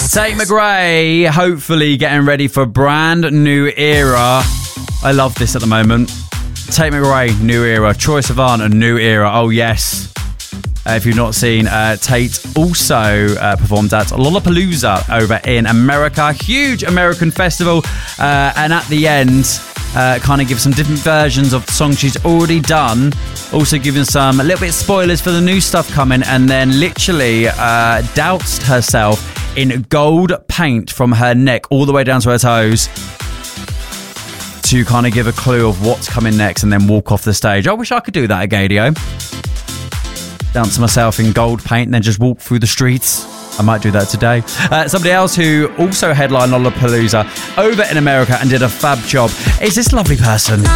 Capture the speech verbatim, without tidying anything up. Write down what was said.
Tate McRae, hopefully getting ready for a brand new era. I love this at the moment. Tate McRae, new era. Troye Sivan, a new era. Oh, yes. Uh, if you've not seen, uh, Tate also uh, performed at Lollapalooza over in America. Huge American festival. Uh, and at the end, uh, kind of give some different versions of the song she's already done. Also giving some a little bit spoilers for the new stuff coming. And then literally uh, doused herself in gold paint from her neck all the way down to her toes to kind of give a clue of what's coming next and then walk off the stage. I wish I could do that at Gaydio. Dance myself in gold paint and then just walk through the streets. I might do that today. Uh, somebody else who also headlined Lollapalooza over in America and did a fab job is this lovely person.